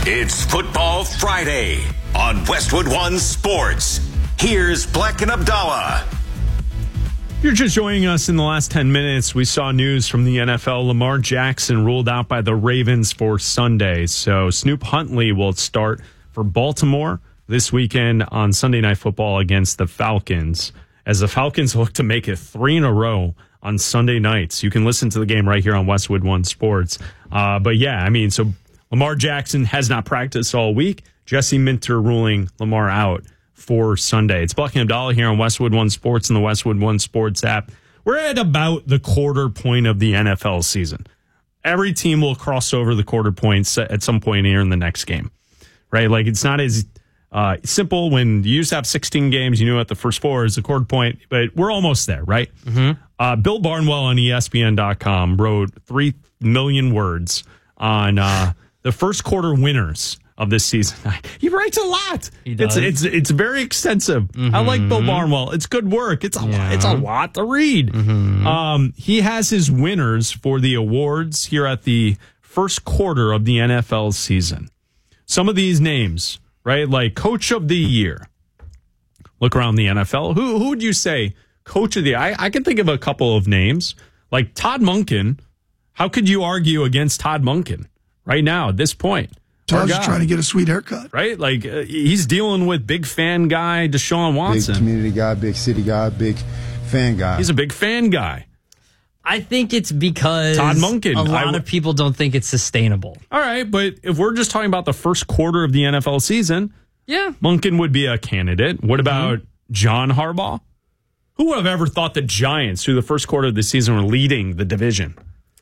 It's Football Friday on Westwood One Sports. Here's Black and Abdallah. You're just joining us in the last 10 minutes. We saw news from the NFL. Lamar Jackson ruled out by the Ravens for Sunday. So Snoop Huntley will start for Baltimore this weekend on Sunday Night Football against the Falcons, as the Falcons look to make it 3 in a row on Sunday nights. You can listen to the game right here on Westwood One Sports. But yeah, I mean, so Lamar Jackson has not practiced all week. Jesse Minter ruling Lamar out for Sunday. It's Black and Abdallah here on Westwood One Sports and the Westwood One Sports app. We're at about the quarter point of the NFL season. Every team will cross over the quarter points at some point here in the next game, right? Like, it's not as simple when you used to have 16 games, you knew at the first 4 is a quarter point, but we're almost there, right? Mm-hmm. Bill Barnwell on ESPN.com wrote 3 million words on the first quarter winners of this season. He writes a lot. He does. It's very extensive. Mm-hmm. I like Bill Barnwell. It's good work. It's a lot to read. Mm-hmm. He has his winners for the awards here at the first quarter of the NFL season. Some of these names, right? Like Coach of the Year. Look around the NFL. Who would you say Coach of the Year? I can think of a couple of names. Like Todd Monken. How could you argue against Todd Monken right now at this point? Todd's trying to get a sweet haircut. Right? Like, he's dealing with big fan guy Deshaun Watson. Big community guy, big city guy, big fan guy. He's a big fan guy. I think it's because Todd Monken. A lot of people don't think it's sustainable. All right, but if we're just talking about the first quarter of the NFL season, yeah, Monken would be a candidate. What about John Harbaugh? Who would have ever thought the Giants, through the first quarter of the season, were leading the division?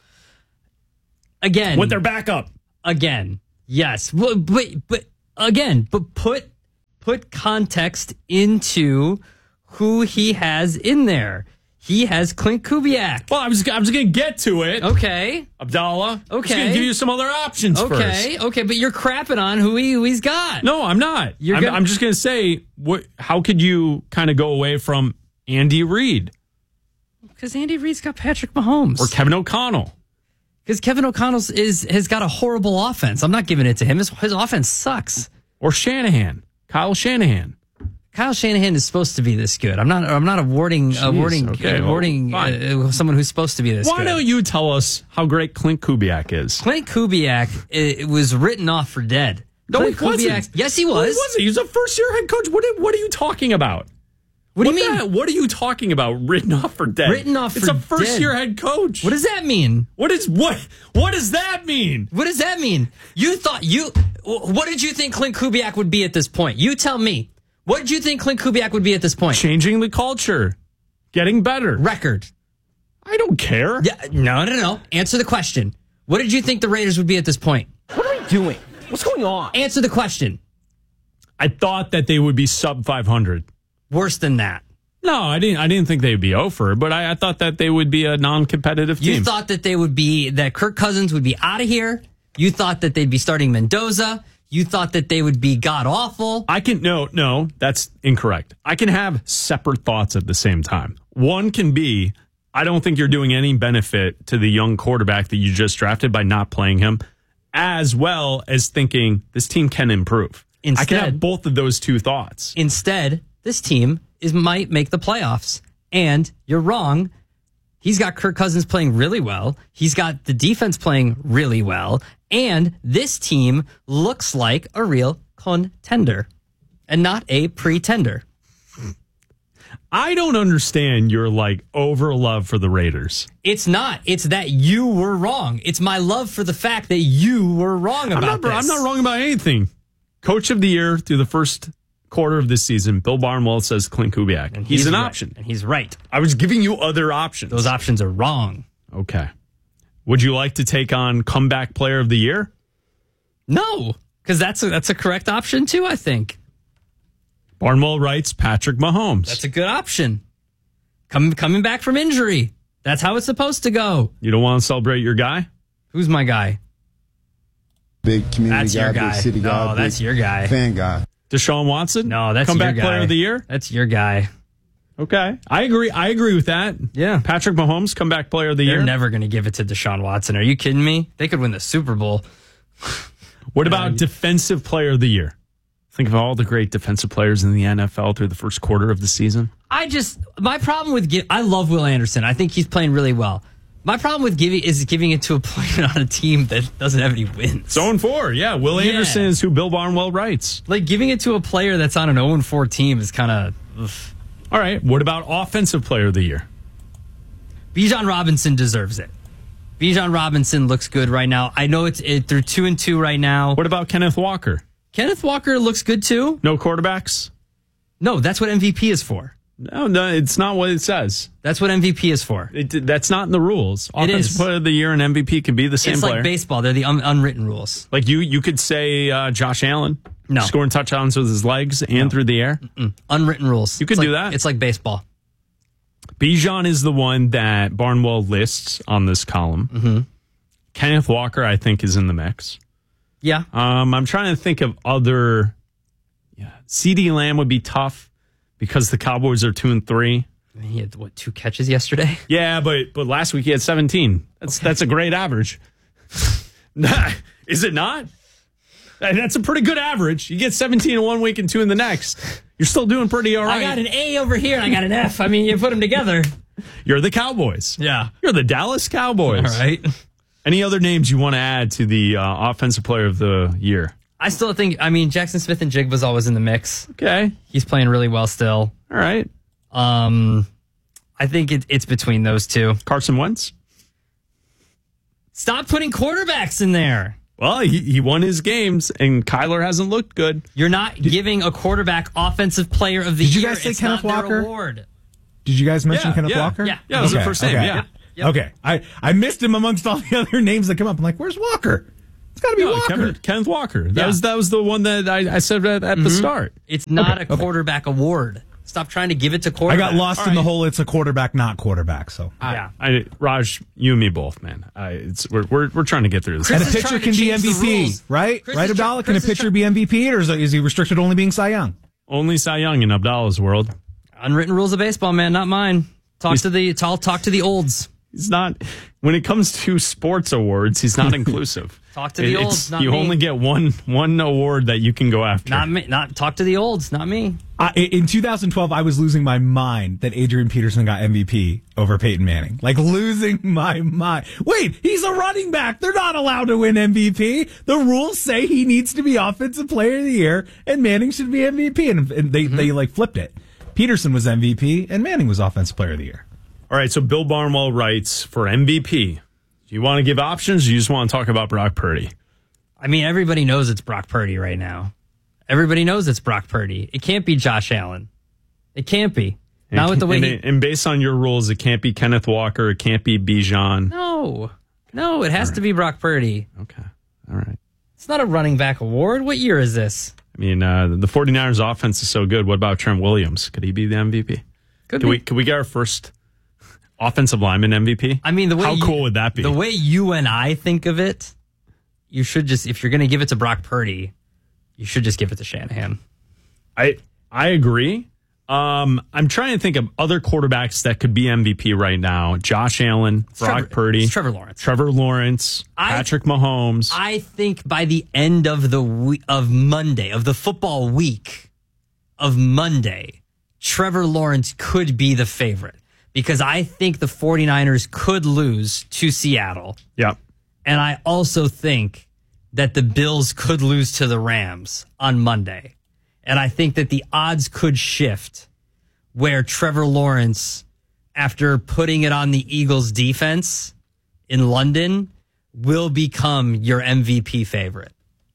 Again. With their backup. Again. Yes, but put context into who he has in there. He has Clint Kubiak. Well, I was going to get to it. Okay, Abdallah. Okay, I was going to give you some other options first. Okay, but you're crapping on who he's got. No, I'm not. I'm just going to say, how could you kind of go away from Andy Reid? Because Andy Reid's got Patrick Mahomes or Kevin O'Connell. Because Kevin O'Connell has got a horrible offense. I'm not giving it to him. His offense sucks. Or Shanahan. Kyle Shanahan. Kyle Shanahan is supposed to be this good. I'm not awarding someone who's supposed to be this good. Why don't you tell us how great Clint Kubiak is? Clint Kubiak it was written off for dead. No, he wasn't. Yes, he was. No, he wasn't. He was a first-year head coach. What are you talking about? What do you mean? What are you talking about? Written off for dead. Written off for dead. It's a first-year head coach. What does that mean? What does that mean? What does that mean? What did you think Clint Kubiak would be at this point? You tell me. What did you think Clint Kubiak would be at this point? Changing the culture. Getting better. Record. I don't care. Yeah, no. Answer the question. What did you think the Raiders would be at this point? What are we doing? What's going on? Answer the question. I thought that they would be sub 500. Worse than that. No, I didn't think they'd be over, but I thought that they would be a non-competitive team. You thought that Kirk Cousins would be out of here. You thought that they'd be starting Mendoza. You thought that they would be god-awful. No, that's incorrect. I can have separate thoughts at the same time. One can be, I don't think you're doing any benefit to the young quarterback that you just drafted by not playing him, as well as thinking this team can improve. I can have both of those two thoughts. Instead, this team might make the playoffs. And you're wrong. He's got Kirk Cousins playing really well. He's got the defense playing really well. And this team looks like a real contender and not a pretender. I don't understand your over love for the Raiders. It's not. It's that you were wrong. It's my love for the fact that you were wrong about this. I'm not wrong about anything. Coach of the Year through the first quarter of this season, Bill Barnwell says Clint Kubiak. And he's an right. option. And he's right. I was giving you other options. Those options are wrong. Okay. Would you like to take on Comeback Player of the Year? No, because that's a correct option too, I think. Barnwell writes Patrick Mahomes. That's a good option. Coming back from injury. That's how it's supposed to go. You don't want to celebrate your guy? Who's my guy? Big community guy, big city guy. No, that's your guy. Fan guy. Deshaun Watson? No, that's Comeback your guy. Player of the Year? That's your guy. Okay. I agree with that. Yeah. Patrick Mahomes, Comeback Player of the Year? They're never going to give it to Deshaun Watson. Are you kidding me? They could win the Super Bowl. What about defensive player of the year? Think of all the great defensive players in the NFL through the first quarter of the season. My problem with I love Will Anderson. I think he's playing really well. My problem with giving it to a player on a team that doesn't have any wins. 0-4, yeah. Will Anderson is who Bill Barnwell writes. Like, giving it to a player that's on an 0-4 team is kind of... All right, what about offensive player of the year? Bijan Robinson deserves it. Bijan Robinson looks good right now. I know they're 2-2 right now. What about Kenneth Walker? Kenneth Walker looks good too. No quarterbacks? No, that's what MVP is for. No, it's not what it says. That's what MVP is for. That's not in the rules. Offensive player of the year and MVP can be the same player. It's like baseball. They're the unwritten rules. Like you could say Josh Allen. No. Scoring touchdowns with his legs and through the air. Unwritten rules. You could do that. It's like baseball. Bijan is the one that Barnwell lists on this column. Mm-hmm. Kenneth Walker, I think, is in the mix. Yeah. I'm trying to think of other. Yeah, CeeDee Lamb would be tough because the Cowboys are 2-3. He had 2 catches yesterday? Yeah, but last week he had 17. That's a great average. Is it not? That's a pretty good average. You get 17 in 1 week and 2 in the next. You're still doing pretty all right. I got an A over here and I got an F. I mean, you put them together. You're the Cowboys. Yeah. You're the Dallas Cowboys. All right. Any other names you want to add to the offensive player of the year? I still think, Jackson Smith and Jigba's always in the mix. Okay. He's playing really well still. All right. I think it's between those two. Carson Wentz? Stop putting quarterbacks in there. Well, he won his games, and Kyler hasn't looked good. You're not giving a quarterback offensive player of the year. Did you guys say Kenneth Walker? Award. Did you guys mention Kenneth Walker? Yeah. Yeah, that was the first name, yeah. Yep. Okay. I missed him amongst all the other names that come up. I'm like, where's Walker? It's got to be Walker. Kenneth Walker. That was the one that I said at the start. It's not a quarterback award. Stop trying to give it to quarterback. I got lost in the whole it's a quarterback, not quarterback. So Raj, you and me both, man. We're trying to get through this. And a pitcher can be MVP, right? Right, Abdallah? Can a pitcher be MVP, or is he restricted to only being Cy Young? Only Cy Young in Abdallah's world. Unwritten rules of baseball, man, not mine. Talk to the olds. He's not. When it comes to sports awards, he's not inclusive. Talk to the olds, not you me. only get one award that you can go after. Not me. Talk to the olds, not me. In 2012, I was losing my mind that Adrian Peterson got MVP over Peyton Manning. Like, losing my mind. Wait, he's a running back. They're not allowed to win MVP. The rules say he needs to be Offensive Player of the Year, and Manning should be MVP. And they like flipped it. Peterson was MVP, and Manning was Offensive Player of the Year. All right, so Bill Barnwell writes for MVP. Do you want to give options, or you just want to talk about Brock Purdy? Everybody knows it's Brock Purdy right now. Everybody knows it's Brock Purdy. It can't be Josh Allen. It can't be. Not with the way and based on your rules, it can't be Kenneth Walker. It can't be Bijan. No, it has to be Brock Purdy. Okay, all right. It's not a running back award. What year is this? The 49ers offense is so good. What about Trent Williams? Could he be the MVP? Could we get our first offensive lineman MVP? How cool would that be? The way you and I think of it, you should just, if you're going to give it to Brock Purdy, you should just give it to Shanahan. I agree. I'm trying to think of other quarterbacks that could be MVP right now. Josh Allen, Brock Purdy. It's Trevor Lawrence. Patrick Mahomes. I think by the end of the football week of Monday, Trevor Lawrence could be the favorite. Because I think the 49ers could lose to Seattle. Yep. And I also think that the Bills could lose to the Rams on Monday. And I think that the odds could shift where Trevor Lawrence, after putting it on the Eagles defense in London, will become your MVP favorite.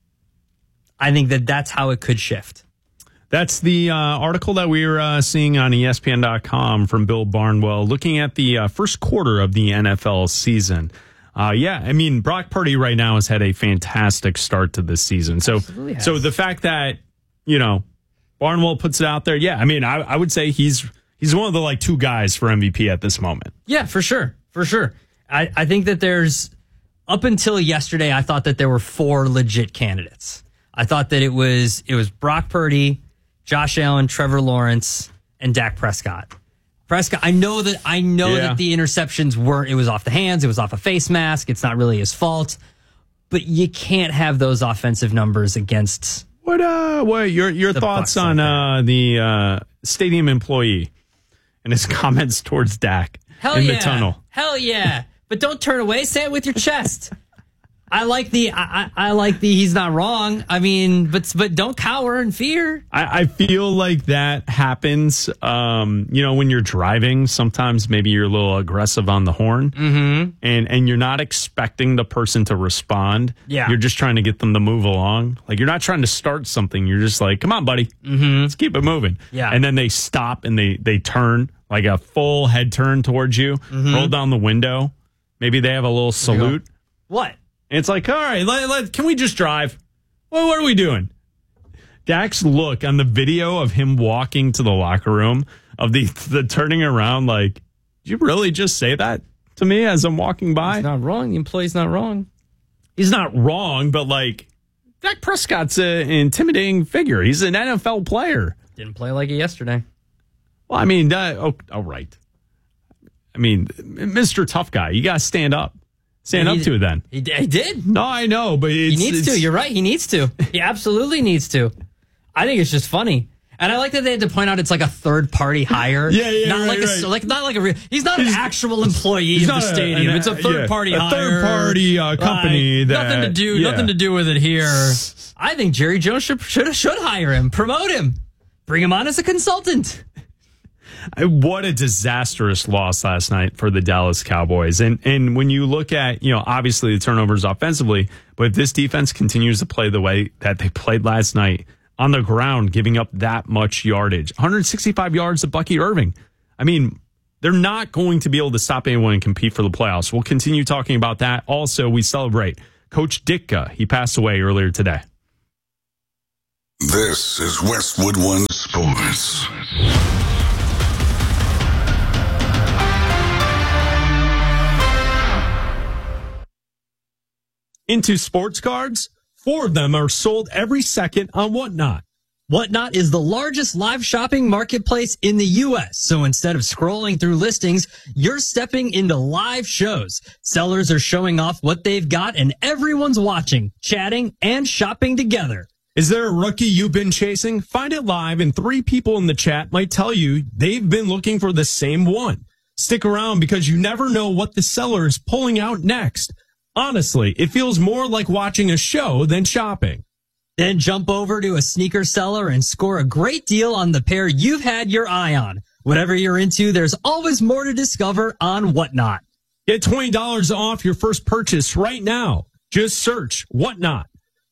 I think that that's how it could shift. That's the article that we were seeing on ESPN.com from Bill Barnwell, looking at the first quarter of the NFL season. Brock Purdy right now has had a fantastic start to this season. So the fact that, Barnwell puts it out there, I would say he's one of the two guys for MVP at this moment. Yeah, for sure. I think that there's, up until yesterday, I thought that there were 4 legit candidates. I thought that it was Brock Purdy, Josh Allen, Trevor Lawrence, and Dak Prescott. I know that the interceptions it was off the hands, it was off a face mask, it's not really his fault. but you can't have those offensive numbers against. What your thoughts on the stadium employee and his comments towards Dak the tunnel? Hell yeah. But don't turn away. Say it with your chest. I like the he's not wrong. I mean, but don't cower in fear. I feel like that happens, when you're driving, sometimes maybe you're a little aggressive on the horn and you're not expecting the person to respond. Yeah. You're just trying to get them to move along. Like you're not trying to start something. You're just like, come on, buddy. Let's keep it moving. Yeah. And then they stop and they turn like a full head turn towards you, roll down the window. Maybe they have a little salute. What? And it's like, all right, can we just drive? Well, what are we doing? Dak's look on the video of him walking to the locker room, of the turning around, like, did you really just say that to me as I'm walking by? He's not wrong. The employee's not wrong. He's not wrong, but, like, Dak Prescott's an intimidating figure. He's an NFL player. Didn't play like it yesterday. Well, I mean, all right. I mean, Mr. Tough Guy, you got to stand up. Stand up to it then. He did. No, I know, but he needs to. You're right. He needs to. He absolutely needs to. I think it's just funny. And I like that they had to point out it's like a third party hire. Not like a real. He's not an actual employee of the stadium. It's a third party hire. A third party company. Nothing to do with it here. I think Jerry Jones should hire him, promote him, bring him on as a consultant. What a disastrous loss last night for the Dallas Cowboys. And when you look at, obviously the turnovers offensively, but if this defense continues to play the way that they played last night on the ground, giving up that much yardage, 165 yards to Bucky Irving. I mean, they're not going to be able to stop anyone and compete for the playoffs. We'll continue talking about that. Also, we celebrate Coach Ditka. He passed away earlier today. This is Westwood One Sports. Into sports cards, 4 of them are sold every second on Whatnot. Whatnot is the largest live shopping marketplace in the U.S. So instead of scrolling through listings, you're stepping into live shows. Sellers are showing off what they've got and everyone's watching, chatting, and shopping together. Is there a rookie you've been chasing? Find it live and 3 people in the chat might tell you they've been looking for the same one. Stick around because you never know what the seller is pulling out next. Honestly, it feels more like watching a show than shopping. Then jump over to a sneaker seller and score a great deal on the pair you've had your eye on. Whatever you're into, there's always more to discover on Whatnot. Get $20 off your first purchase right now. Just search Whatnot,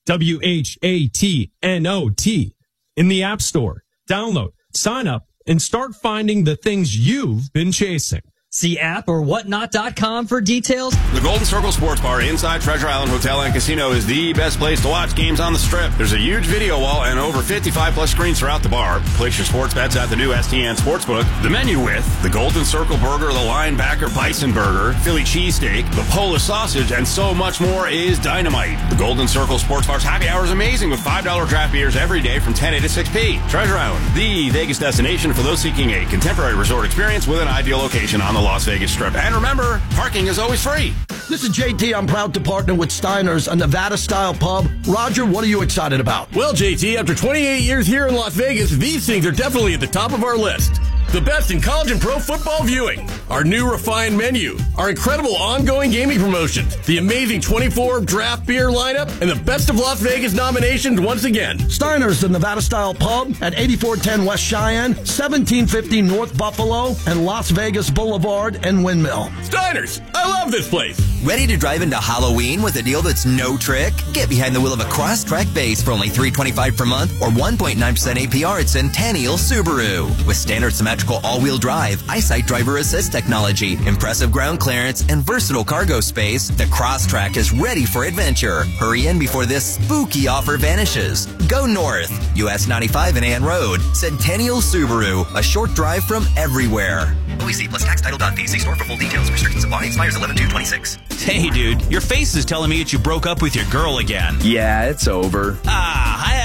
WHATNOT, in the App Store. Download, sign up, and start finding the things you've been chasing. See app or whatnot.com for details. The Golden Circle Sports Bar inside Treasure Island Hotel and Casino is the best place to watch games on the Strip. There's a huge video wall and over 55-plus screens throughout the bar. Place your sports bets at the new STN Sportsbook. The menu with the Golden Circle Burger, the Linebacker Bison Burger, Philly Cheesesteak, the Polish Sausage, and so much more is dynamite. The Golden Circle Sports Bar's happy hour is amazing with $5 draft beers every day from 10 a to 6 p. Treasure Island, the Vegas destination for those seeking a contemporary resort experience with an ideal location on the Las Vegas Strip. And remember, parking is always free. This is JT. I'm proud to partner with Steiner's, a Nevada-style pub. Roger, what are you excited about? Well, JT, after 28 years here in Las Vegas, these things are definitely at the top of our list. The best in college and pro football viewing, our new refined menu, our incredible ongoing gaming promotions, the amazing 24 draft beer lineup, and the best of Las Vegas nominations once again. Steiner's, the Nevada-style pub at 8410 West Cheyenne, 1750 North Buffalo, and Las Vegas Boulevard and Windmill. Steiner's, I love this place. Ready to drive into Halloween with a deal that's no trick? Get behind the wheel of a Crosstrek base for only $325 per month or 1.9% APR at Centennial Subaru. With standard symmetrical all-wheel drive, EyeSight driver assist technology, impressive ground clearance, and versatile cargo space, the Crosstrek is ready for adventure. Hurry in before this spooky offer vanishes. Go north, US 95 and Ann Road. Centennial Subaru, a short drive from everywhere. OEC plus tax title fee. See store for full details. Restrictions apply. Expires 11/2/26. Hey, dude, your face is telling me that you broke up with your girl again. Yeah, it's over. I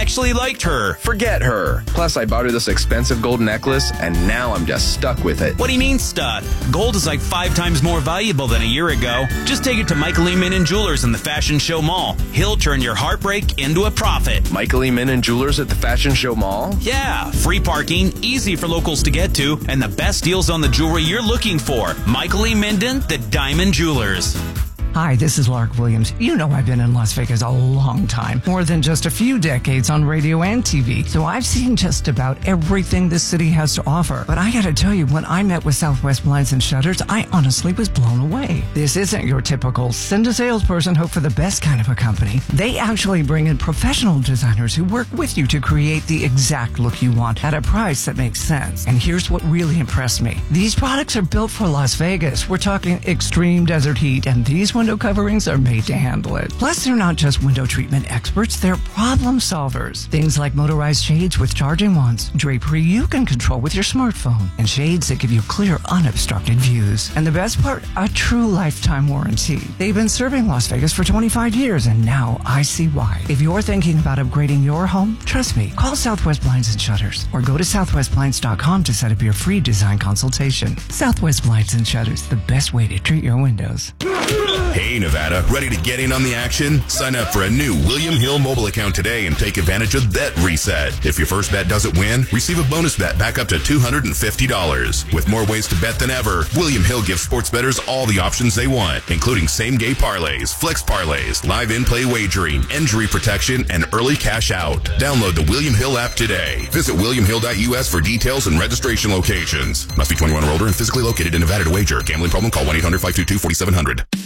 actually liked her. Forget her. Plus, I bought her this expensive gold necklace, and now I'm just stuck with it. What do you mean stuck? Gold is like 5 times more valuable than a year ago. Just take it to Michael E. Minnan Jewelers in the Fashion Show Mall. He'll turn your heartbreak into a profit. Michael E. Minnan Jewelers at the Fashion Show Mall? Yeah, free parking, easy for locals to get to, and the best deals on the jewelry you're looking for. Michael E. Minden, the Diamond Jewelers. Hi, this is Lark Williams. You know I've been in Las Vegas a long time, more than just a few decades on radio and TV. So I've seen just about everything this city has to offer. But I gotta tell you, when I met with Southwest Blinds and Shutters, I honestly was blown away. This isn't your typical send a salesperson, hope for the best kind of a company. They actually bring in professional designers who work with you to create the exact look you want at a price that makes sense. And here's what really impressed me. These products are built for Las Vegas. We're talking extreme desert heat, and these window coverings are made to handle it. Plus, they're not just window treatment experts, they're problem solvers. Things like motorized shades with charging wands, drapery you can control with your smartphone, and shades that give you clear, unobstructed views. And the best part, a true lifetime warranty. They've been serving Las Vegas for 25 years, and now I see why. If you're thinking about upgrading your home, trust me, call Southwest Blinds and Shutters, or go to southwestblinds.com to set up your free design consultation. Southwest Blinds and Shutters, the best way to treat your windows. Hey, Nevada, ready to get in on the action? Sign up for a new William Hill mobile account today and take advantage of Bet Reset. If your first bet doesn't win, receive a bonus bet back up to $250. With more ways to bet than ever, William Hill gives sports bettors all the options they want, including same-game parlays, flex parlays, live in-play wagering, injury protection, and early cash out. Download the William Hill app today. Visit williamhill.us for details and registration locations. Must be 21 or older and physically located in Nevada to wager. Gambling problem? Call 1-800-522-4700.